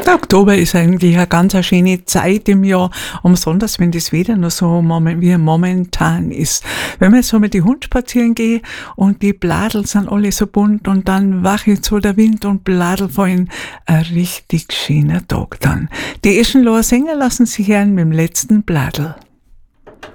Der Oktober ist eigentlich eine ganz eine schöne Zeit im Jahr, besonders wenn das Wetter noch so wie momentan ist. Wenn man jetzt so mit die Hund spazieren gehe und die Bladel sind alle so bunt und dann wachelt so der Wind und Bladel fallen, ein richtig schöner Tag dann. Die Eschenloher Sänger lassen sich hören mit dem letzten Bladel.